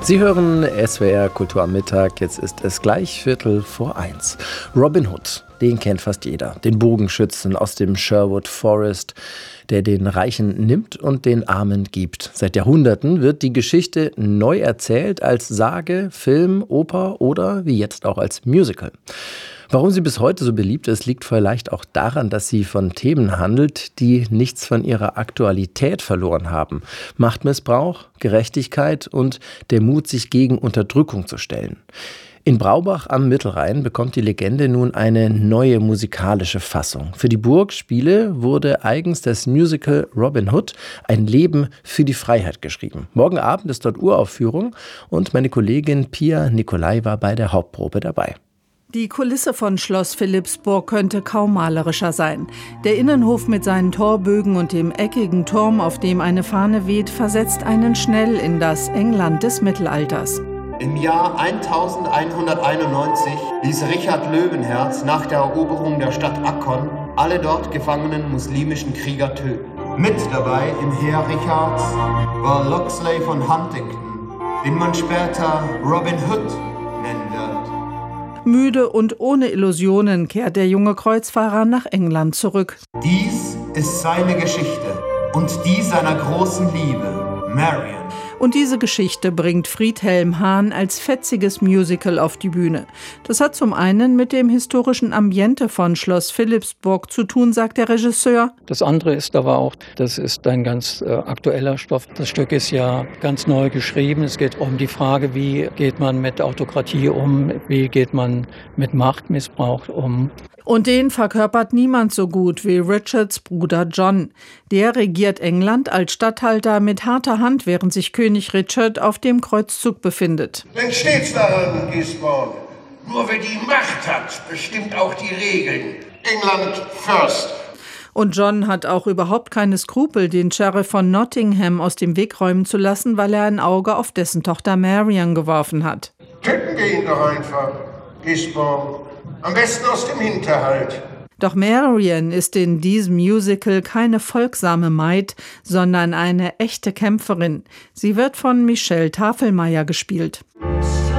Sie hören SWR Kultur am Mittag, jetzt ist es gleich 1:15. Robin Hood, den kennt fast jeder. Den Bogenschützen aus dem Sherwood Forest, der den Reichen nimmt und den Armen gibt. Seit Jahrhunderten wird die Geschichte neu erzählt als Sage, Film, Oper oder wie jetzt auch als Musical. Warum sie bis heute so beliebt ist, liegt vielleicht auch daran, dass sie von Themen handelt, die nichts von ihrer Aktualität verloren haben. Machtmissbrauch, Gerechtigkeit und der Mut, sich gegen Unterdrückung zu stellen. In Braubach am Mittelrhein bekommt die Legende nun eine neue musikalische Fassung. Für die Burgspiele wurde eigens das Musical Robin Hood, ein Leben für die Freiheit geschrieben. Morgen Abend ist dort Uraufführung und meine Kollegin Pia Nicolai war bei der Hauptprobe dabei. Die Kulisse von Schloss Philippsburg könnte kaum malerischer sein. Der Innenhof mit seinen Torbögen und dem eckigen Turm, auf dem eine Fahne weht, versetzt einen schnell in das England des Mittelalters. Im Jahr 1191 ließ Richard Löwenherz nach der Eroberung der Stadt Akkon alle dort gefangenen muslimischen Krieger töten. Mit dabei im Heer Richards war Locksley von Huntington, den man später Robin Hood nennen wird. Müde und ohne Illusionen kehrt der junge Kreuzfahrer nach England zurück. Dies ist seine Geschichte und die seiner großen Liebe, Marian. Und diese Geschichte bringt Friedhelm Hahn als fetziges Musical auf die Bühne. Das hat zum einen mit dem historischen Ambiente von Schloss Philippsburg zu tun, sagt der Regisseur. Das andere ist aber auch, das ist ein ganz aktueller Stoff. Das Stück ist ja ganz neu geschrieben. Es geht um die Frage, wie geht man mit Autokratie um, wie geht man mit Machtmissbrauch um. Und den verkörpert niemand so gut wie Richards Bruder John. Der regiert England als Statthalter mit harter Hand, während sich König Richard auf dem Kreuzzug befindet. Denk stets daran, Gisborne. Nur wer die Macht hat, bestimmt auch die Regeln. England first. Und John hat auch überhaupt keine Skrupel, den Sheriff von Nottingham aus dem Weg räumen zu lassen, weil er ein Auge auf dessen Tochter Marian geworfen hat. Töten wir ihn doch einfach, Gisborne. Am besten aus dem Hinterhalt. Doch Marian ist in diesem Musical keine folgsame Maid, sondern eine echte Kämpferin. Sie wird von Michelle Tafelmeier gespielt.